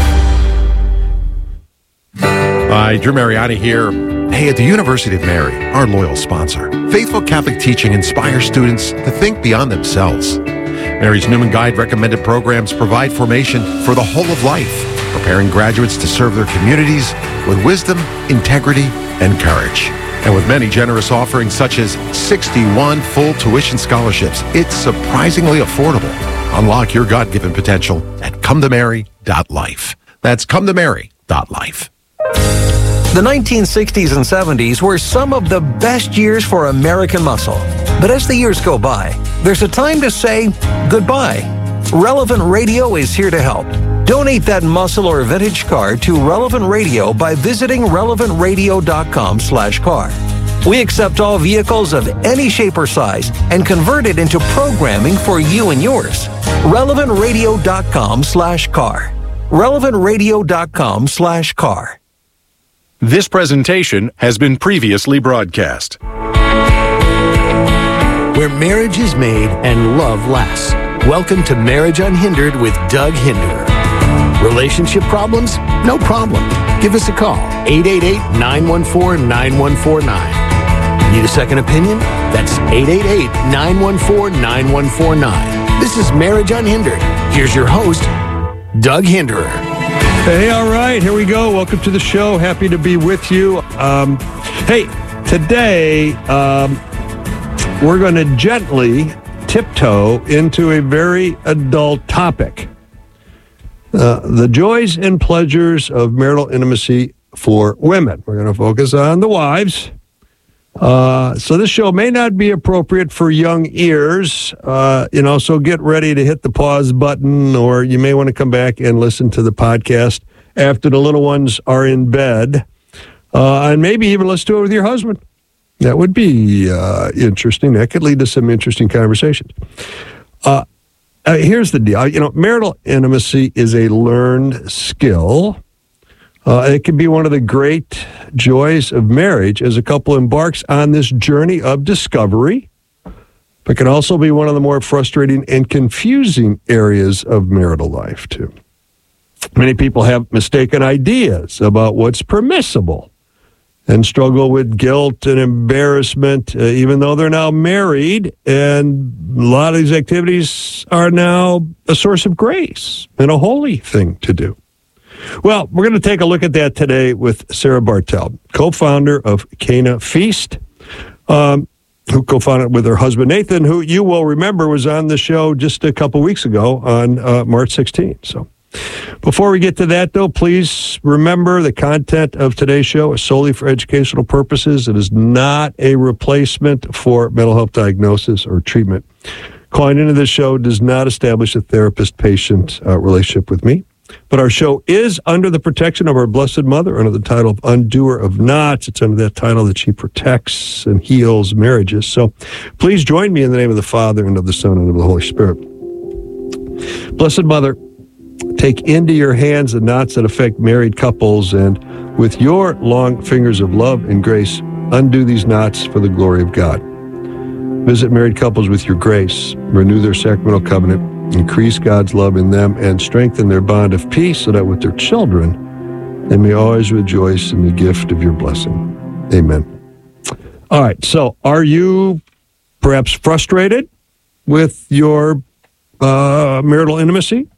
Hi, Drew Mariani here. Hey, at the University of Mary, our loyal sponsor, faithful Catholic teaching inspires students to think beyond themselves. Mary's Newman Guide recommended programs provide formation for the whole of life, preparing graduates to serve their communities with wisdom, integrity, and courage. And with many generous offerings such as sixty-one full tuition scholarships, it's surprisingly affordable. Unlock your God-given potential at come to mary dot life. That's come to mary dot life. The nineteen sixties and seventies were some of the best years for American muscle. But as the years go by, there's a time to say goodbye. Relevant Radio is here to help. Donate that muscle or vintage car to Relevant Radio by visiting relevant radio dot com slash car. We accept all vehicles of any shape or size and convert it into programming for you and yours. relevant radio dot com slash car. relevant radio dot com slash car. This presentation has been previously broadcast. Where marriage is made and love lasts. Welcome to Marriage Unhindered with Doug Hinderer. Relationship problems? No problem. Give us a call. eight eight eight, nine one four, nine one four nine. Need a second opinion? That's eight eight eight, nine one four, nine one four nine. This is Marriage Unhindered. Here's your host, Doug Hinderer. Hey, all right, here we go. Welcome to the show. Happy to be with you. Um, hey, today um, we're going to gently tiptoe into a very adult topic. Uh, the joys and pleasures of marital intimacy for women. We're going to focus on the wives. Uh, so this show may not be appropriate for young ears, uh, you know, so get ready to hit the pause button, or you may want to come back and listen to the podcast after the little ones are in bed, uh, and maybe even listen to it with your husband. That would be uh, interesting. That could lead to some interesting conversations. Uh, uh, here's the deal. You know, marital intimacy is a learned skill. Uh, it can be one of the great joys of marriage as a couple embarks on this journey of discovery, but can also be one of the more frustrating and confusing areas of marital life, too. Many people have mistaken ideas about what's permissible and struggle with guilt and embarrassment, uh, even though they're now married, and a lot of these activities are now a source of grace and a holy thing to do. Well, we're going to take a look at that today with Sarah Bartel, co-founder of Cana Feast, um, who co-founded with her husband, Nathan, who you will remember was on the show just a couple weeks ago on uh, March sixteenth. So before we get to that, though, please remember the content of today's show is solely for educational purposes. It is not a replacement for mental health diagnosis or treatment. Calling into this show does not establish a therapist-patient uh, relationship with me. But our show is under the protection of our Blessed Mother, under the title of Undoer of Knots. It's under that title that she protects and heals marriages. So please join me in the name of the Father, and of the Son, and of the Holy Spirit. Blessed Mother, take into your hands the knots that affect married couples, and with your long fingers of love and grace, undo these knots for the glory of God. Visit married couples with your grace, renew their sacramental covenant, increase God's love in them, and strengthen their bond of peace, so that with their children, they may always rejoice in the gift of your blessing. Amen. All right, so are you perhaps frustrated with your uh, marital intimacy?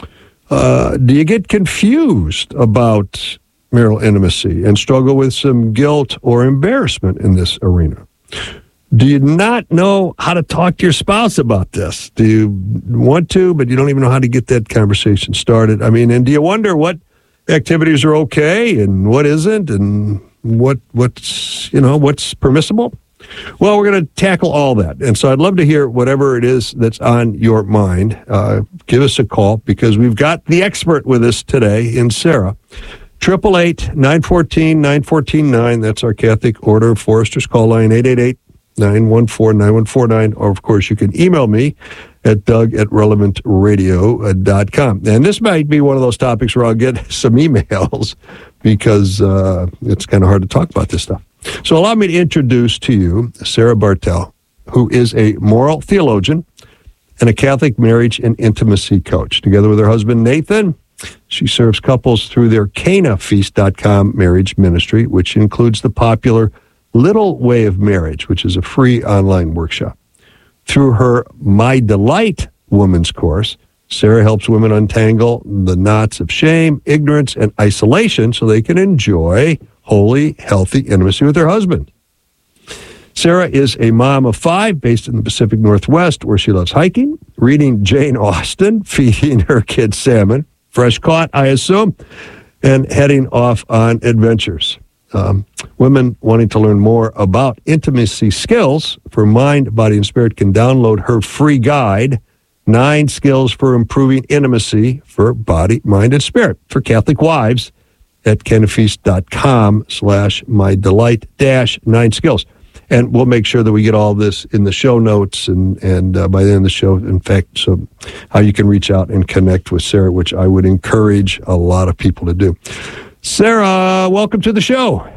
Uh, do you get confused about marital intimacy and struggle with some guilt or embarrassment in this arena? Do you not know how to talk to your spouse about this? Do you want to, but you don't even know how to get that conversation started? I mean, and do you wonder what activities are okay and what isn't, and what what's, you know, what's permissible? Well, we're going to tackle all that. And so I'd love to hear whatever it is that's on your mind. Uh, give us a call, because we've got the expert with us today in Sarah. eight eight eight, nine one four, nine one four nine. That's our Catholic Order of Foresters call line, eight eight eight, nine one four, nine one four nine. Or, of course, you can email me at Doug at relevant radio dot com. And this might be one of those topics where I'll get some emails because uh, it's kind of hard to talk about this stuff. So allow me to introduce to you Sarah Bartel, who is a moral theologian and a Catholic marriage and intimacy coach. Together with her husband, Nathan, she serves couples through their cana feast dot com marriage ministry, which includes the popular Little Way of Marriage, which is a free online workshop. Through her My Delight Woman's Course, Sarah helps women untangle the knots of shame, ignorance, and isolation so they can enjoy holy, healthy intimacy with their husband. Sarah is a mom of five based in the Pacific Northwest, where she loves hiking, reading Jane Austen, feeding her kids salmon, fresh caught, I assume, and heading off on adventures. Um, women wanting to learn more about intimacy skills for mind, body, and spirit can download her free guide, Nine Skills for Improving Intimacy for Body, Mind, and Spirit for Catholic Wives at canafeast.com slash my delight dash nine skills. And we'll make sure that we get all this in the show notes and, and uh, by the end of the show, in fact, so how you can reach out and connect with Sarah, which I would encourage a lot of people to do. Sarah, welcome to the show.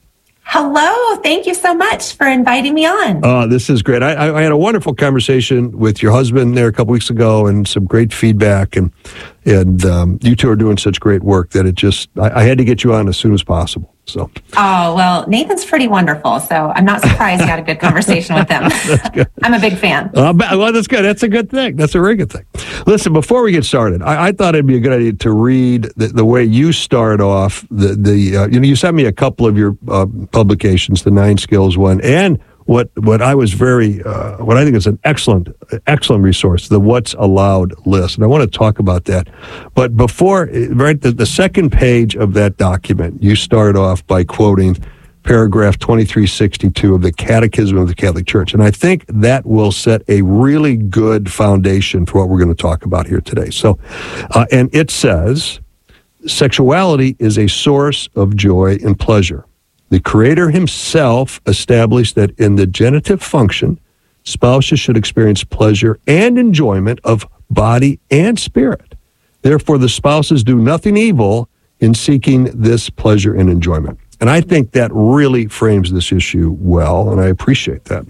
Hello. Thank you so much for inviting me on. Uh, this is great. I, I had a wonderful conversation with your husband there a couple weeks ago and some great feedback. And and um, you two are doing such great work that it just, I, I had to get you on as soon as possible. So. Oh, well, Nathan's pretty wonderful. So I'm not surprised you had a good conversation with him. That's good. I'm a big fan. Uh, well, that's good. That's a good thing. That's a very good thing. Listen, before we get started, I, I thought it'd be a good idea to read the, the way you start off. The, the uh, you know, you sent me a couple of your uh, publications, the Nine Skills one, and what what I was very, uh, what I think is an excellent, excellent resource, the What's Allowed list. And I want to talk about that. But before, right, the, the second page of that document, you start off by quoting paragraph twenty-three sixty-two of the Catechism of the Catholic Church. And I think that will set a really good foundation for what we're going to talk about here today. So, uh, and it says, sexuality is a source of joy and pleasure. The Creator himself established that in the genitive function, spouses should experience pleasure and enjoyment of body and spirit. Therefore, the spouses do nothing evil in seeking this pleasure and enjoyment. And I think that really frames this issue well, and I appreciate that.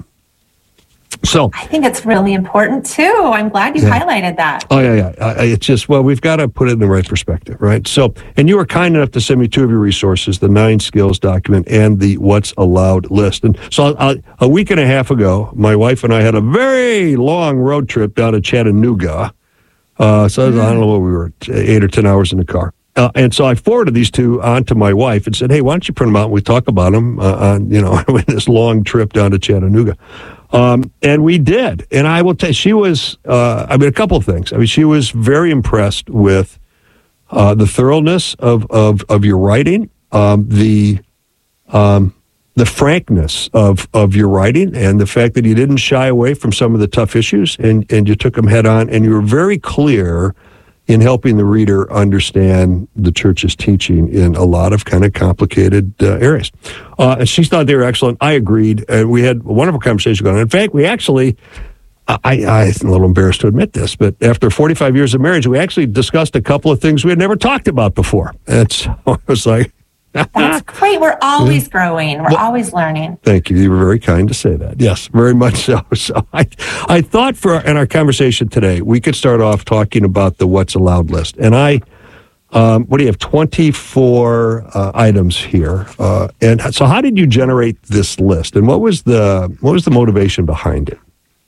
So I think it's really important too. I'm glad you yeah. highlighted that. Oh, yeah, yeah. I, it's just, well, we've got to put it in the right perspective, right? So, and you were kind enough to send me two of your resources, the Nine Skills document and the What's Allowed list. And so uh, a week and a half ago, my wife and I had a very long road trip down to Chattanooga. Uh, so mm. I don't know what we were, eight or ten hours in the car. Uh, and so I forwarded these two on to my wife and said, hey, why don't you print them out and we talk about them uh, on, you know, in this long trip down to Chattanooga. Um, and we did. And I will tell you, she was, uh, I mean, a couple of things. I mean, she was very impressed with uh, the thoroughness of, of, of your writing, um, the um, the frankness of, of your writing, and the fact that you didn't shy away from some of the tough issues and, and you took them head on, and you were very clear in helping the reader understand the church's teaching in a lot of kind of complicated uh, areas. Uh, and she thought they were excellent. I agreed. And we had a wonderful conversation going on. In fact, we actually, I, I, I'm a little embarrassed to admit this, but after forty-five years of marriage, we actually discussed a couple of things we had never talked about before. And so I was like, that's great. We're always growing. We're well, always learning. Thank you. You were very kind to say that. Yes, very much so. So I, I thought for our, in our conversation today, we could start off talking about the What's Allowed list. And I, um, what do you have, twenty-four uh, items here. Uh, and so how did you generate this list? And what was the what was the motivation behind it?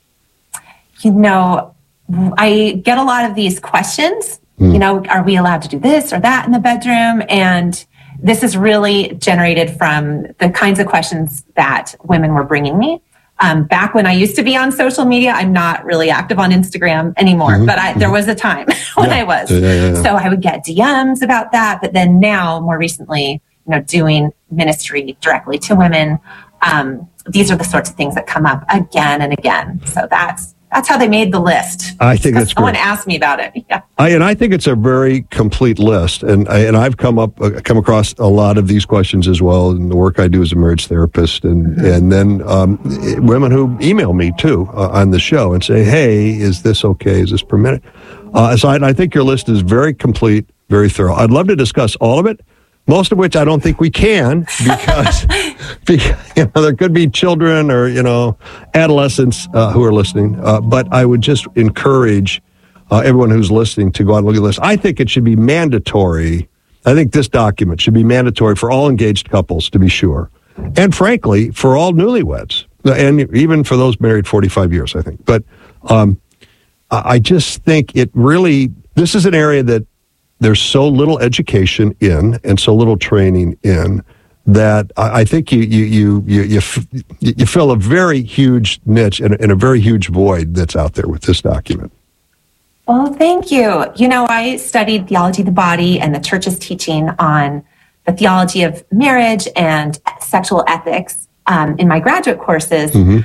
You know, I get a lot of these questions. Mm. You know, are we allowed to do this or that in the bedroom? And this is really generated from the kinds of questions that women were bringing me. Um, back when I used to be on social media, I'm not really active on Instagram anymore, mm-hmm. but I, there was a time when yeah. I was. Yeah, yeah, yeah. So I would get D Ms about that. But then now, more recently, you know, doing ministry directly to women, um, these are the sorts of things that come up again and again. So that's that's how they made the list. I think that's someone great. asked me about it. Yeah. I, and I think it's a very complete list, and I, and I've come up uh, come across a lot of these questions as well in the work I do as a marriage therapist, and mm-hmm. and then um, women who email me too uh, on the show and say, "Hey, is this okay? Is this permitted?" Uh, so I, I think your list is very complete, very thorough. I'd love to discuss all of it. Most of which I don't think we can because, because you know, there could be children or, you know, adolescents uh, who are listening. Uh, but I would just encourage uh, everyone who's listening to go out and look at this. I think it should be mandatory. I think this document should be mandatory for all engaged couples, to be sure. And frankly, for all newlyweds. And even for those married forty-five years, I think. But um, I just think it really, this is an area that there's so little education in and so little training in that I think you you you you you, f- you fill a very huge niche and, and a very huge void that's out there with this document. Well, thank you. You know, I studied theology of the body and the church's teaching on the theology of marriage and sexual ethics um, in my graduate courses. Mm-hmm.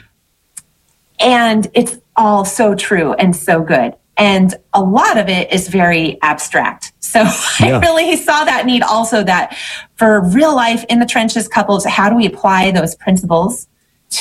And it's all so true and so good. And a lot of it is very abstract. So yeah. I really saw that need also that for real life in the trenches couples, how do we apply those principles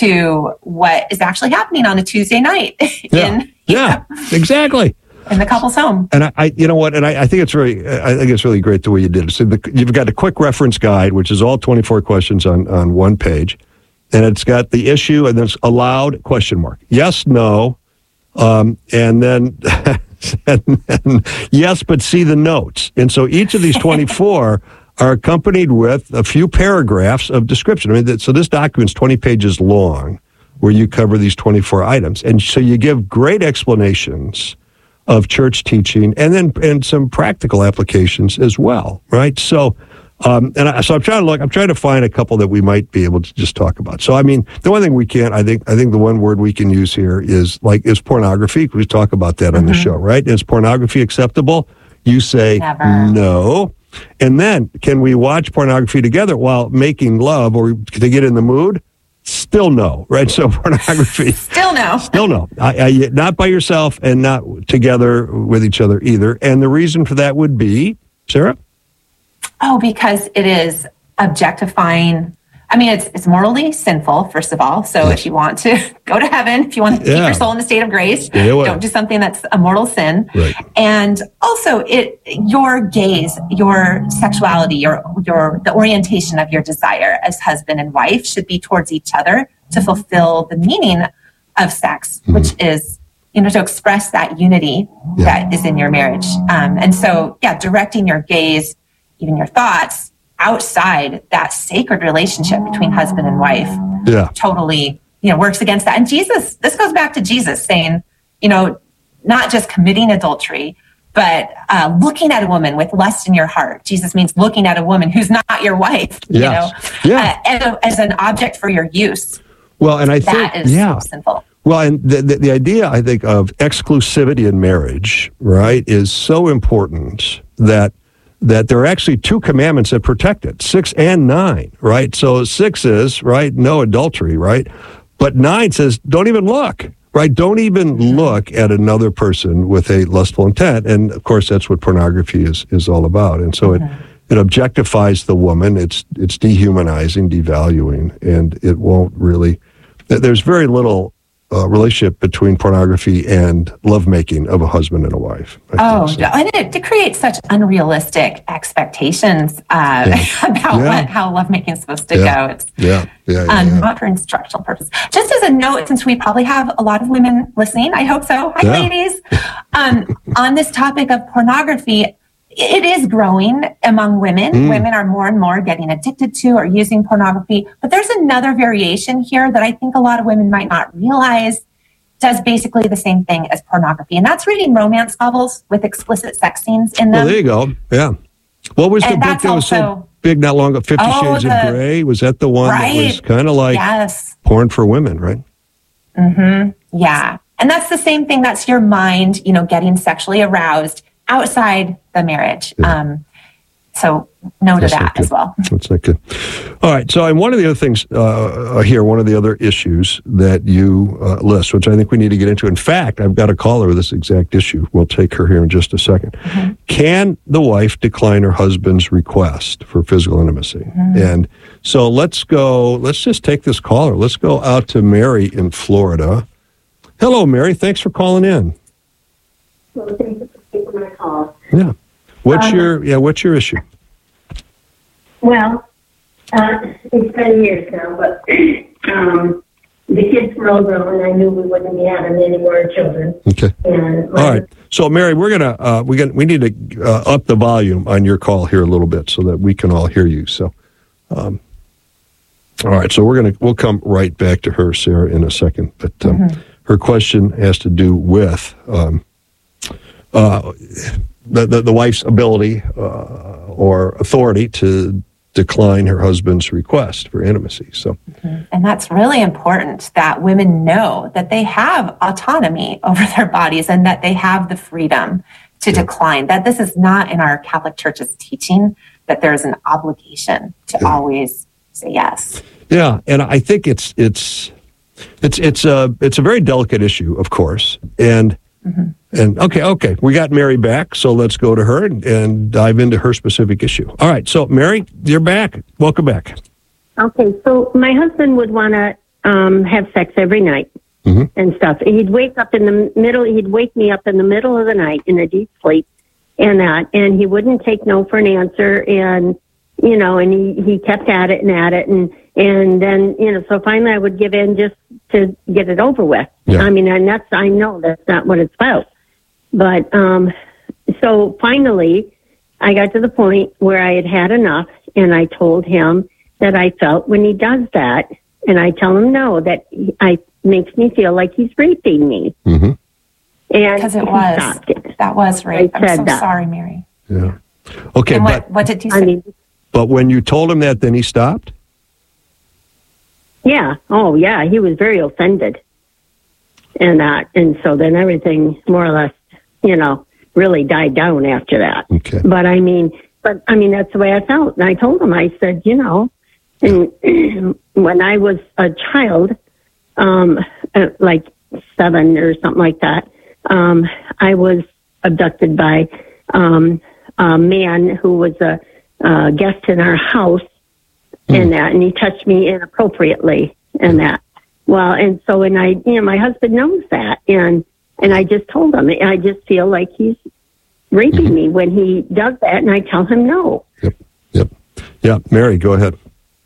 to what is actually happening on a Tuesday night yeah. in yeah, know, exactly. in the couple's home. And I, I you know what, and I, I think it's really, I think it's really great the way you did it. So the, you've got a quick reference guide, which is all twenty-four questions on, on one page. And it's got the issue and then it's allowed question mark. Yes, no. Um, and then, and, and yes, but see the notes. And so each of these twenty-four are accompanied with a few paragraphs of description. I mean, that, so this document's twenty pages long where you cover these twenty-four items. And so you give great explanations of church teaching and then and some practical applications as well, right? So, Um, and I, so I'm trying to look, I'm trying to find a couple that we might be able to just talk about. So, I mean, the one thing we can't, I think, I think the one word we can use here is like, is pornography. We talk about that mm-hmm. on the show, right? Is pornography acceptable? You say Never. No. And then can we watch pornography together while making love or to get in the mood? Still no, right? So pornography. Still no. Still no. I, I, not by yourself and not together with each other either. And the reason for that would be, Sarah? Oh, because it is objectifying. I mean, it's it's morally sinful, first of all. So yes. if you want to go to heaven, if you want to keep yeah. your soul in the state of grace, yeah, well. don't do something that's a mortal sin. Right. And also, it your gaze, your sexuality, your your the orientation of your desire as husband and wife should be towards each other to fulfill the meaning of sex, mm-hmm. which is, you know, to express that unity yeah. that is in your marriage. Um, and so, yeah, directing your gaze, even your thoughts, outside that sacred relationship between husband and wife yeah. totally, you know, works against that. And Jesus, this goes back to Jesus saying, you know, not just committing adultery, but uh, looking at a woman with lust in your heart. Jesus means looking at a woman who's not your wife, yes. you know, yeah. uh, as, as an object for your use. Well, and I that think, is yeah. sinful. Well, and the, the, the idea, I think, of exclusivity in marriage, right, is so important that that there are actually two commandments that protect it, six and nine, right? So six is, right, no adultery, right? But nine says, don't even look, right? Don't even look at another person with a lustful intent. And of course, that's what pornography is is all about. And so it, it objectifies the woman. It's it's dehumanizing, devaluing, and it won't really, there's very little Uh, relationship between pornography and lovemaking of a husband and a wife. I oh, so. and it, it creates such unrealistic expectations uh, yeah. about yeah. what, how lovemaking is supposed to yeah. go. It's yeah, yeah, yeah, um, yeah. not for instructional purposes. Just as a note, since we probably have a lot of women listening, I hope so. Hi, yeah. ladies. Um, on this topic of pornography, it is growing among women. Mm. Women are more and more getting addicted to or using pornography. But there's another variation here that I think a lot of women might not realize does basically the same thing as pornography. And that's reading romance novels with explicit sex scenes in them. Well, there you go. Yeah. What was the and book that was also, so big not long ago? Fifty oh, Shades the, of Grey? Was that the one right. that was kind of like yes. porn for women, right? Mm-hmm. Yeah. And that's the same thing. That's your mind, you know, getting sexually aroused outside the marriage. Yeah. Um, So no to That's that not good. as well. That's not good. All right. So, and one of the other things uh, here, one of the other issues that you uh, list, which I think we need to get into. In fact, I've got a caller with this exact issue. We'll take her here in just a second. Mm-hmm. Can the wife decline her husband's request for physical intimacy? Mm-hmm. And so let's go, let's just take this caller. Let's go out to Mary in Florida. Hello, Mary. Thanks for calling in. Well, thank you for taking my call. Yeah. What's Um, your, yeah, what's your issue? Well, uh, it's been years now, but um, the kids were all grown, and I knew we wouldn't be having any more children. Okay. And All right. So, Mary, we're gonna uh, we got we need to uh, up the volume on your call here a little bit so that we can all hear you. So, um, all right. So we're gonna we'll come right back to her, Sarah, in a second. But um, mm-hmm. her question has to do with um, uh, the, the the wife's ability uh, or authority to decline her husband's request for intimacy. So, mm-hmm. and that's really important that women know that they have autonomy over their bodies and that they have the freedom to yeah. decline. That this is not in our Catholic Church's teaching that there's an obligation to yeah. always say yes. Yeah, and I think it's it's it's it's a it's a very delicate issue, of course, and. Mm-hmm. And okay, okay, we got Mary back, so let's go to her and, and dive into her specific issue. All right, so Mary, you're back. Welcome back. Okay, so my husband would want to um, have sex every night mm-hmm. and stuff. He'd wake up in the middle. He'd wake me up in the middle of the night in a deep sleep, and that, and he wouldn't take no for an answer, and you know, and he, he kept at it and at it, and and then you know, so finally I would give in just to get it over with. Yeah. I mean, and that's, I know that's not what it's about. But, um, so finally I got to the point where I had had enough, and I told him that I felt when he does that, and I tell him no, that he, I makes me feel like he's raping me. Mm-hmm. And because it was, it. that was rape. I'm so that. sorry, Mary. Yeah. Okay. And but what, what did you say? I mean, but when you told him that, then he stopped? Yeah. Oh, yeah. He was very offended. And that, and so then everything more or less, you know, really died down after that. Okay. But I mean, but I mean, that's the way I felt. And I told him, I said, you know, and when I was a child, um, uh, like seven or something like that, um, I was abducted by um, a man who was a, a guest in our house. And that, and he touched me inappropriately and that. Well, and so, and I, you know, my husband knows that, and and I just told him, I just feel like he's raping mm-hmm. me when he does that, and I tell him no. Yep, yep, yeah. Mary, go ahead.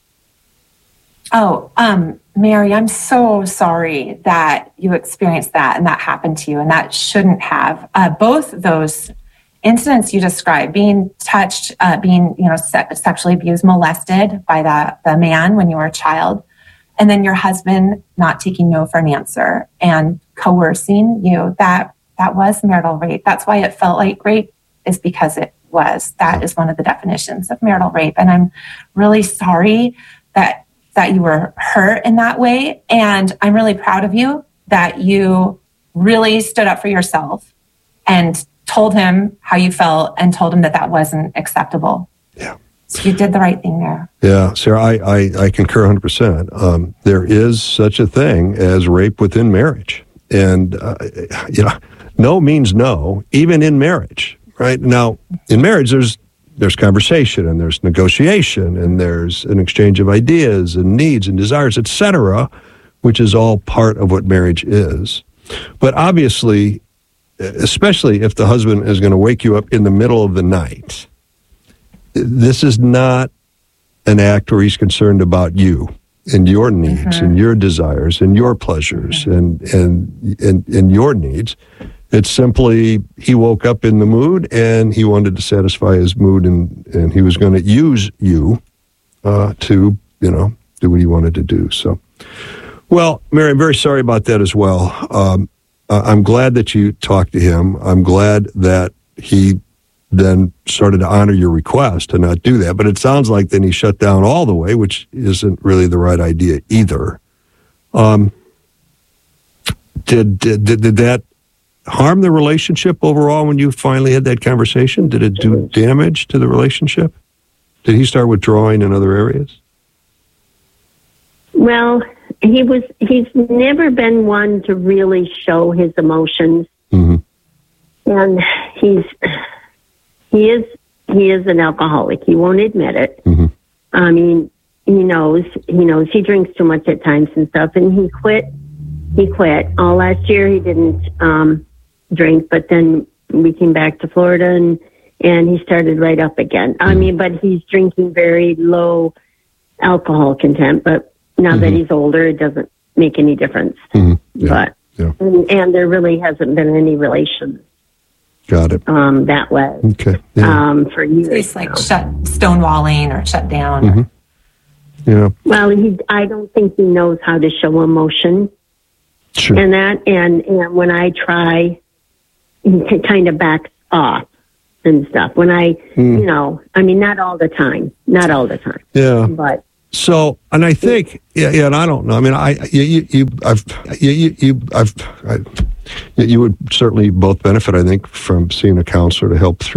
Oh, um, Mary, I'm so sorry that you experienced that and that happened to you, and that shouldn't have. Uh, both those incidents you described, being touched, uh, being, you know, se- sexually abused, molested by the, the man when you were a child, and then your husband not taking no for an answer and coercing you, that that was marital rape. That's why it felt like rape, is because it was. That is one of the definitions of marital rape. And I'm really sorry that that you were hurt in that way. And I'm really proud of you that you really stood up for yourself and told him how you felt and told him that that wasn't acceptable. Yeah. So you did the right thing there. Yeah, Sarah, I, I, I concur one hundred percent. Um, there is such a thing as rape within marriage. And, uh, you know, no means no, even in marriage, right? Now, in marriage, there's there's conversation and there's negotiation and there's an exchange of ideas and needs and desires, et cetera, which is all part of what marriage is. But obviously, especially if the husband is going to wake you up in the middle of the night, this is not an act where he's concerned about you and your needs mm-hmm. and your desires and your pleasures mm-hmm. and, and and and your needs. It's simply he woke up in the mood and he wanted to satisfy his mood, and, and he was going to use you uh, to, you know, do what he wanted to do. So, well, Mary, I'm very sorry about that as well. Um, I'm glad that you talked to him. I'm glad that he then started to honor your request to not do that. But it sounds like then he shut down all the way, which isn't really the right idea either. Um, did, did, did that harm the relationship overall when you finally had that conversation? Did it do damage to the relationship? Did he start withdrawing in other areas? Well, he was, he's never been one to really show his emotions. Mm-hmm. And he's, he is, he is an alcoholic. He won't admit it. Mm-hmm. I mean, he knows, he knows he drinks too much at times and stuff, and he quit, he quit. All last year he didn't, um, drink, but then we came back to Florida and, and he started right up again. I mean, but he's drinking very low alcohol content, but now mm-hmm. that he's older, it doesn't make any difference. Mm-hmm. Yeah. But, yeah. And, and there really hasn't been any relation. Got it. Um, that way. Okay. Yeah. Um, for years. It's like shut, stonewalling or shut down. Mm-hmm. Yeah. Well, he, I don't think he knows how to show emotion. Sure. And that, and, and when I try, he kind of backs off and stuff. When I, Mm. you know, I mean, not all the time, not all the time. Yeah. But So, and I think, yeah, yeah, and I don't know. I mean, I, you, you, you I've, you, you, you I've, I, you would certainly both benefit, I think, from seeing a counselor to help through